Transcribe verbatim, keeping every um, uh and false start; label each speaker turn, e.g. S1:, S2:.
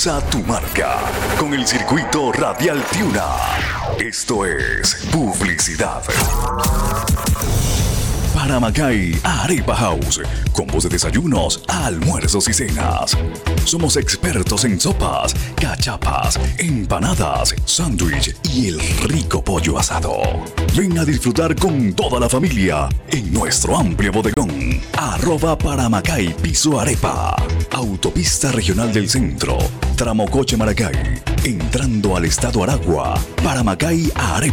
S1: Impulsa tu marca con el circuito Radial Tiuna. Esto es publicidad. Paramacay Arepa House, combos de desayunos, almuerzos y cenas. Somos expertos en sopas, cachapas, empanadas, sándwich y el rico pollo asado. Ven a disfrutar con toda la familia en nuestro amplio bodegón. Arroba Paramacay Piso Arepa. Autopista Regional del Centro, tramo Coche Maracay, entrando al estado Aragua. Paramacay Arepa.